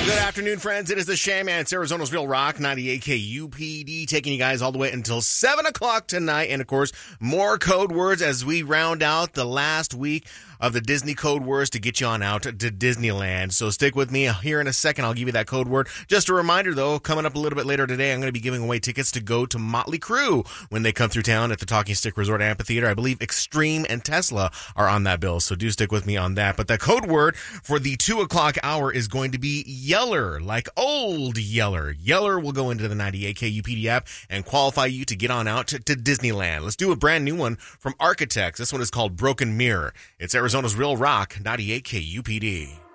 Good afternoon, friends. It is the Shaman. It's Arizona's Real Rock, 98 KUPD, taking you guys all the way until 7 o'clock tonight. And, of course, more code words as we round out the last week of the Disney code words to get you on out to Disneyland. So stick with me. Here in a second, I'll give you that code word. Just a reminder, though, coming up a little bit later today, I'm going to be giving away tickets to go to Motley Crue when they come through town at the Talking Stick Resort Amphitheater. I believe Extreme and Tesla are on that bill, so do stick with me on that. But the code word for the 2 o'clock hour is going to be Yeller, like old Yeller. Yeller will go into the 98 KUPD app and qualify you to get on out to Disneyland. Let's do a brand new one from Architects. This one is called Broken Mirror. It's Arizona's Real Rock, 98 KUPD.